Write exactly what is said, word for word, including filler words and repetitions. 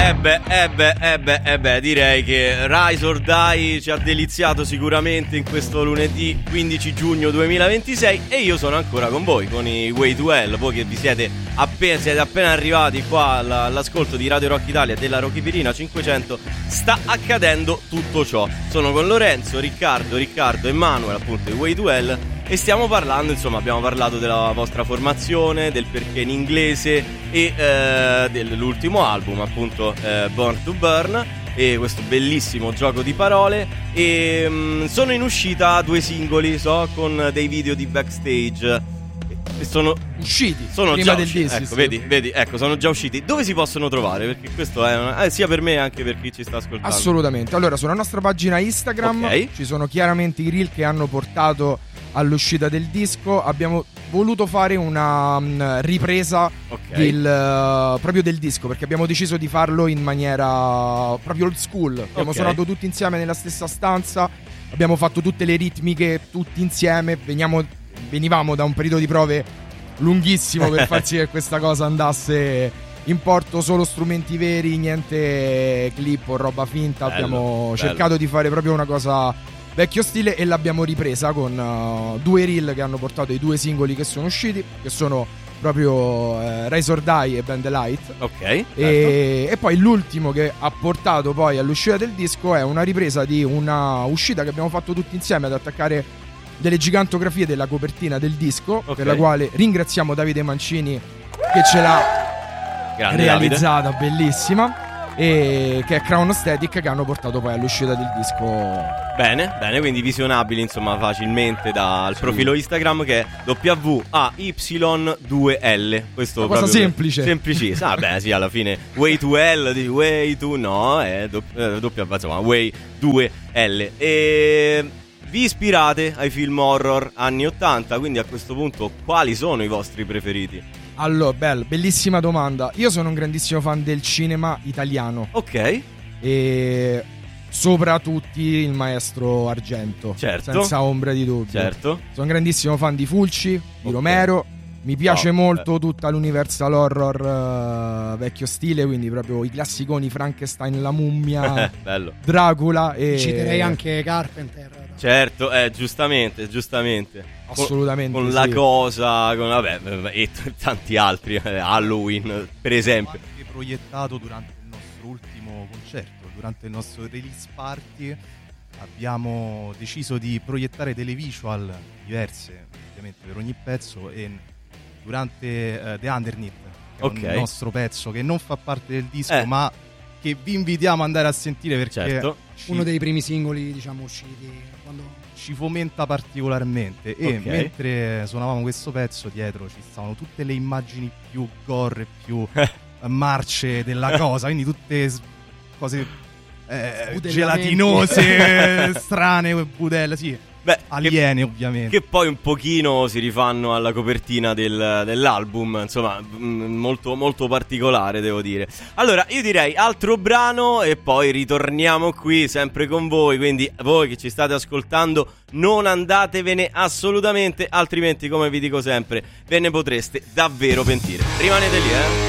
Eh beh, eh beh, eh beh, eh beh, direi che Rise or Die ci ha deliziato sicuramente in questo lunedì quindici giugno duemilaventisei e io sono ancora con voi, con i Way to Hell, voi che vi siete appena, siete appena arrivati qua all'ascolto di Radio Rock Italia e della Rockypirina cinquecento, sta accadendo tutto ciò. Sono con Lorenzo, Riccardo, Riccardo e Manuel, appunto, i Way to Hell. E stiamo parlando, insomma, abbiamo parlato della vostra formazione, del perché in inglese e eh, dell'ultimo album, appunto, eh, Born to Burn, e questo bellissimo gioco di parole. E mh, sono in uscita due singoli, so, con dei video di backstage. E sono usciti sono prima già del usciti. disco, Ecco, sì. vedi, vedi, ecco, sono già usciti. Dove si possono trovare? Perché questo è una, eh, sia per me anche per chi ci sta ascoltando. Assolutamente. Allora, sulla nostra pagina Instagram okay. ci sono chiaramente i reel che hanno portato all'uscita del disco. Abbiamo voluto fare una um, ripresa okay. del, uh, proprio del disco, perché abbiamo deciso di farlo in maniera proprio old school. Abbiamo okay. suonato tutti insieme nella stessa stanza, abbiamo fatto tutte le ritmiche tutti insieme. Veniamo, venivamo da un periodo di prove lunghissimo per far sì che questa cosa andasse in porto, solo strumenti veri, niente clip o roba finta. Bello, abbiamo bello. cercato di fare proprio una cosa vecchio stile e l'abbiamo ripresa con uh, due reel che hanno portato i due singoli che sono usciti, che sono proprio uh, Rise or Die e Bend the Light. Ok. E, certo. e poi l'ultimo che ha portato poi all'uscita del disco è una ripresa di una uscita che abbiamo fatto tutti insieme ad attaccare delle gigantografie della copertina del disco, okay. per la quale ringraziamo Davide Mancini che ce l'ha Grande realizzata, Davide. Bellissima, e che è Crown Aesthetic, che hanno portato poi all'uscita del disco. Bene, bene, quindi visionabili insomma facilmente dal sì. profilo Instagram che è W A Y due L. Questo una cosa semplice. Semplice. Ah, beh, sì, alla fine Way to L, dici Way to no, è doppia, doppia insomma, Way due L. E vi ispirate ai film horror anni ottanta, quindi a questo punto quali sono i vostri preferiti? Allora, bella, bellissima domanda. Io sono un grandissimo fan del cinema italiano. Ok. E sopra tutti il maestro Argento. Certo. Senza ombra di dubbio. Certo. Sono un grandissimo fan di Fulci, di okay. Romero. Mi piace no, molto beh. tutta l'Universal Horror uh, vecchio stile, quindi proprio i classiconi Frankenstein, la mummia, bello. Dracula e... Citerei anche Carpenter. Certo, eh, giustamente, giustamente. Assolutamente Con, con sì. La Cosa, con, vabbè, e t- tanti altri, eh, Halloween, per esempio. Ho anche proiettato durante il nostro ultimo concerto, durante il nostro release party, abbiamo deciso di proiettare delle visual diverse, ovviamente per ogni pezzo, e durante uh, The Underneath, che okay. è un nostro pezzo che non fa parte del disco, eh. ma che vi invitiamo ad andare a sentire perché certo. ci, uno dei primi singoli, diciamo, usciti quando... ci fomenta particolarmente. E okay. mentre suonavamo questo pezzo, dietro ci stavano tutte le immagini più gore, più marce della cosa, quindi tutte cose eh, gelatinose, strane, budelle, sì. Beh, aliene, che, ovviamente. Che poi un pochino si rifanno alla copertina del, dell'album, insomma, molto, molto particolare, devo dire. Allora, io direi altro brano e poi ritorniamo qui sempre con voi. Quindi voi che ci state ascoltando, non andatevene assolutamente, altrimenti, come vi dico sempre, ve ne potreste davvero pentire. Rimanete lì, eh.